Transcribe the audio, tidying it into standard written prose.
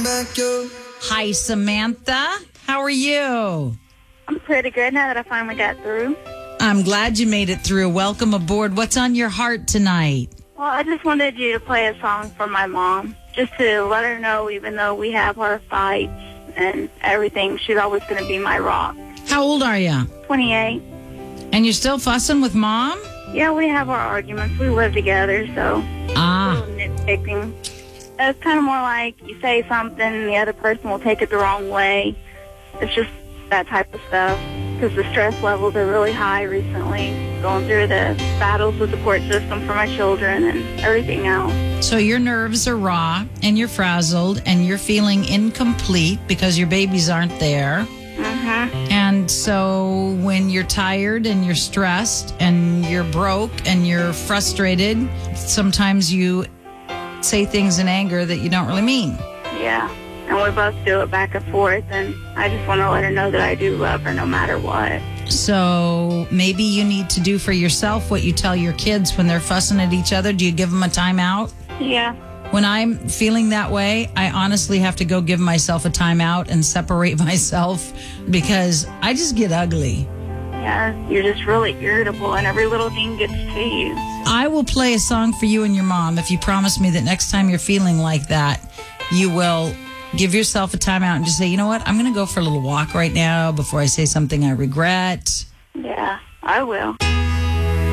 Hi, Samantha. How are you? I'm pretty good now that I finally got through. I'm glad you made it through. Welcome aboard. What's on your heart tonight? Well, I just wanted you to play a song for my mom, just to let her know, even though we have our fights and everything, she's always going to be my rock. How old are you? 28. And you're still fussing with Mom? Yeah, we have our arguments. We live together, so Ah. a little nitpicking. It's kind of more like you say something and the other person will take it the wrong way. It's just that type of stuff. Because the stress levels are really high recently, going through the battles with the court system for my children and everything else. So your nerves are raw and you're frazzled and you're feeling incomplete because your babies aren't there. Mm-hmm. And so when you're tired and you're stressed and you're broke and you're frustrated, sometimes you say things in anger that you don't really mean. Yeah. And we both do it back and forth, and I just want to let her know that I do love her no matter what. So maybe you need to do for yourself what you tell your kids when they're fussing at each other. Do you give them a timeout? Yeah. When I'm feeling that way, I honestly have to go give myself a timeout and separate myself because I just get ugly. Yeah, you're just really irritable, and every little thing gets to you. I will play a song for you and your mom if you promise me that next time you're feeling like that, you will give yourself a timeout and just say, you know what, I'm going to go for a little walk right now before I say something I regret. Yeah, I will.